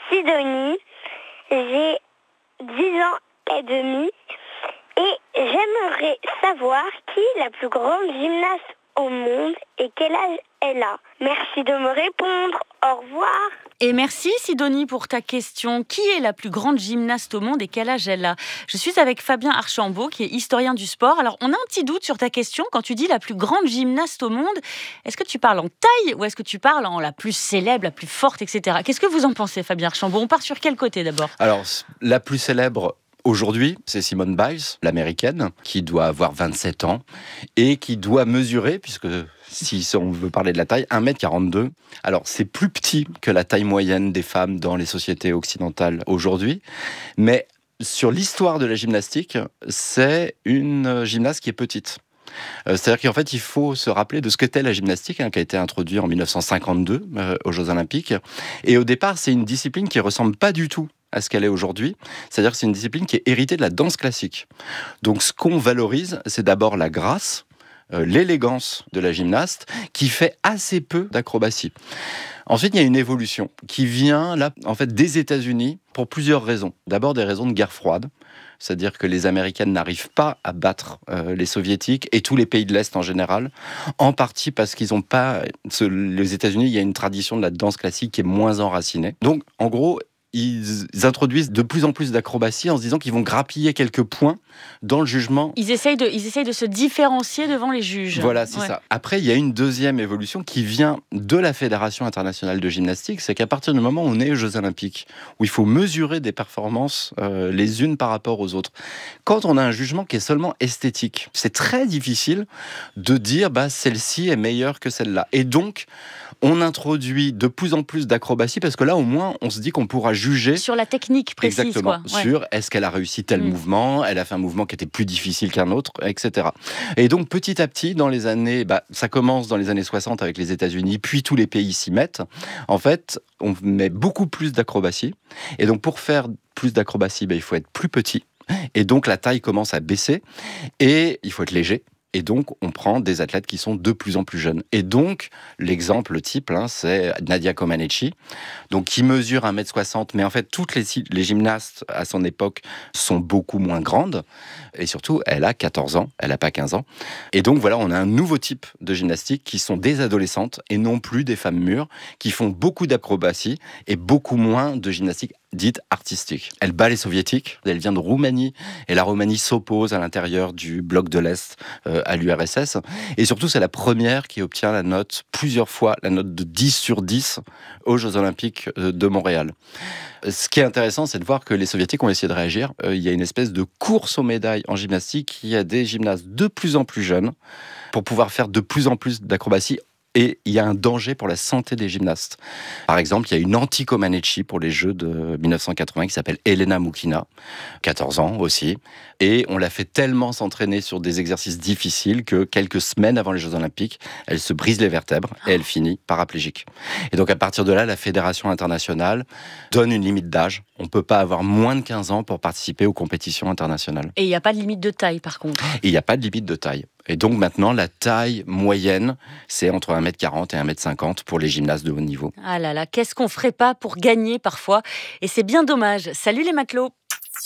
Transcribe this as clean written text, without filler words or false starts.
Sidonie, j'ai 10 ans et demi et j'aimerais savoir qui est la plus grande gymnaste au monde et quel âge elle a. Merci de me répondre. Au revoir. Et merci Sidonie pour ta question. Qui est la plus grande gymnaste au monde et quel âge elle a ? Je suis avec Fabien Archambault qui est historien du sport. Alors on a un petit doute sur ta question. Quand tu dis la plus grande gymnaste au monde, est-ce que tu parles en taille ou est-ce que tu parles en la plus célèbre, la plus forte, etc. Qu'est-ce que vous en pensez Fabien Archambault ? On part sur quel côté d'abord ? Alors, la plus célèbre aujourd'hui, c'est Simone Biles, l'américaine, qui doit avoir 27 ans et qui doit mesurer, puisque si on veut parler de la taille, 1m42. Alors, c'est plus petit que la taille moyenne des femmes dans les sociétés occidentales aujourd'hui, mais sur l'histoire de la gymnastique, c'est une gymnaste qui est petite. C'est-à-dire qu'en fait, il faut se rappeler de ce qu'était la gymnastique, qui a été introduite en 1952 aux Jeux Olympiques. Et au départ, c'est une discipline qui ne ressemble pas du tout à ce qu'elle est aujourd'hui. C'est-à-dire que c'est une discipline qui est héritée de la danse classique. Donc ce qu'on valorise, c'est d'abord la grâce, l'élégance de la gymnaste, qui fait assez peu d'acrobatie. Ensuite, il y a une évolution qui vient là, en fait, des États-Unis pour plusieurs raisons. D'abord, des raisons de guerre froide. C'est-à-dire que les Américaines n'arrivent pas à battre les Soviétiques et tous les pays de l'Est en général, en partie parce qu'ils n'ont pas... Les États-Unis, il y a une tradition de la danse classique qui est moins enracinée. Donc, en gros, ils introduisent de plus en plus d'acrobatie en se disant qu'ils vont grappiller quelques points dans le jugement. Ils essayent de se différencier devant les juges. Voilà, c'est ça. Après, il y a une deuxième évolution qui vient de la Fédération internationale de gymnastique, c'est qu'à partir du moment où on est aux Jeux Olympiques, où il faut mesurer des performances les unes par rapport aux autres, quand on a un jugement qui est seulement esthétique, c'est très difficile de dire celle-ci est meilleure que celle-là. Et donc, on introduit de plus en plus d'acrobatie parce que là, au moins, on se dit qu'on pourra juger sur la technique précise. Exactement, sur est-ce qu'elle a réussi tel mouvement, elle a fait un mouvement qui était plus difficile qu'un autre, etc. Et donc, petit à petit, dans les années, ça commence dans les années 60 avec les États-Unis, puis tous les pays s'y mettent. En fait, on met beaucoup plus d'acrobatie. Et donc, pour faire plus d'acrobatie, il faut être plus petit. Et donc, la taille commence à baisser. Et il faut être léger. Et donc, on prend des athlètes qui sont de plus en plus jeunes. Et donc, l'exemple type, c'est Nadia Comaneci, donc qui mesure 1m60. Mais en fait, toutes les gymnastes à son époque sont beaucoup moins grandes. Et surtout, elle a 14 ans, elle n'a pas 15 ans. Et donc, voilà, on a un nouveau type de gymnastique qui sont des adolescentes et non plus des femmes mûres, qui font beaucoup d'acrobatie et beaucoup moins de gymnastique dite artistique. Elle bat les soviétiques, elle vient de Roumanie, et la Roumanie s'oppose à l'intérieur du bloc de l'Est à l'URSS. Et surtout, c'est la première qui obtient plusieurs fois la note de 10 sur 10 aux Jeux Olympiques de Montréal. Ce qui est intéressant, c'est de voir que les soviétiques ont essayé de réagir. Il y a une espèce de course aux médailles en gymnastique. Il y a des gymnastes de plus en plus jeunes pour pouvoir faire de plus en plus d'acrobatie. Et il y a un danger pour la santé des gymnastes. Par exemple, il y a une anti-Comaneci pour les Jeux de 1980 qui s'appelle Elena Mukina, 14 ans aussi. Et on l'a fait tellement s'entraîner sur des exercices difficiles que quelques semaines avant les Jeux Olympiques, elle se brise les vertèbres et elle finit paraplégique. Et donc à partir de là, la Fédération internationale donne une limite d'âge. On ne peut pas avoir moins de 15 ans pour participer aux compétitions internationales. Et il n'y a pas de limite de taille par contre. Et il n'y a pas de limite de taille. Et donc maintenant, la taille moyenne, c'est entre 1m40 et 1m50 pour les gymnastes de haut niveau. Ah là là, qu'est-ce qu'on ferait pas pour gagner parfois ? Et c'est bien dommage. Salut les matelots !